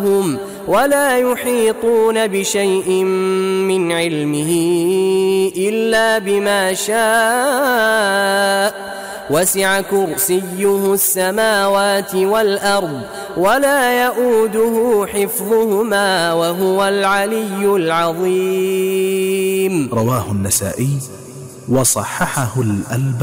ولا يحيطون بشيء من علمه إلا بما شاء وسع كرسيه السماوات والأرض ولا يؤوده حفظهما وهو العلي العظيم. رواه النسائي وصححه الألباني.